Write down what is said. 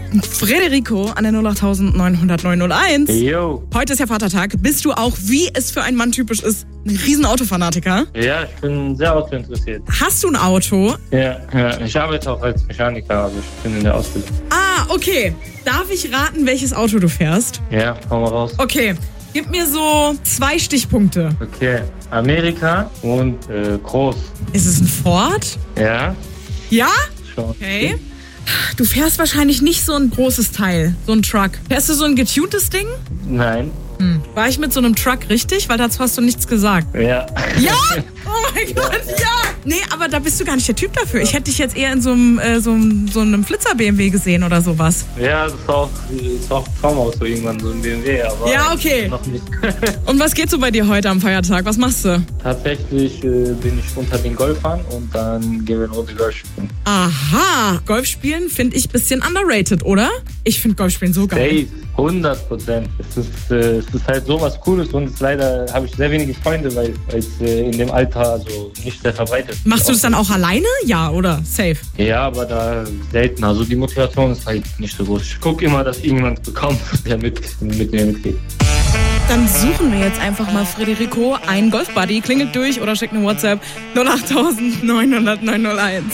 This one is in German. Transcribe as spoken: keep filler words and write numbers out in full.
Frederico an der null acht neun null null neun null eins. Yo. Heute ist ja Vatertag. Bist du auch, wie es für einen Mann typisch ist, ein riesen Autofanatiker? Ja, ich bin sehr autointeressiert. Hast du ein Auto? Ja, ja, ich arbeite auch als Mechaniker, also ich bin in der Ausbildung. Ah, okay. Darf ich raten, welches Auto du fährst? Ja, hau mal raus. Okay, gib mir so zwei Stichpunkte. Okay, Amerika und äh, groß. Ist es ein Ford? Ja, Ja? schon. Okay. Du fährst wahrscheinlich nicht so ein großes Teil, so ein Truck. Fährst du so ein getuntes Ding? Nein. Hm. War ich mit so einem Truck richtig? Weil dazu hast du nichts gesagt. Ja. Ja? Oh mein Gott, ja! Nee, aber da bist du gar nicht der Typ dafür. Ich hätte dich jetzt eher in so einem, äh, so einem, so einem Flitzer-B M W gesehen oder sowas. Ja, das ist auch, das ist auch ein Traumauto irgendwann, so ein B M W, aber Ja, okay. noch nicht. Und was geht so bei dir heute am Feiertag? Was machst du? Tatsächlich äh, bin ich unter den Golfern und dann gehen wir eine Runde Golf spielen. Aha, Golf spielen finde ich ein bisschen underrated, oder? Ich finde Golf spielen so geil. Safe, hundert Prozent. Es ist, äh, es ist halt so was Cooles und es leider habe ich sehr wenige Freunde, weil es äh, in dem Alter so nicht sehr verbreitet ist. Machst du das dann auch alleine? Ja, oder? Safe. Ja, aber da selten. Also die Motivation ist halt nicht so groß. Ich gucke immer, dass irgendjemand bekommt, der mit, mit mir mitgeht. Dann suchen wir jetzt einfach mal Frederico einen Golfbuddy. Klingelt durch oder schickt eine WhatsApp null acht neun null null neun null eins.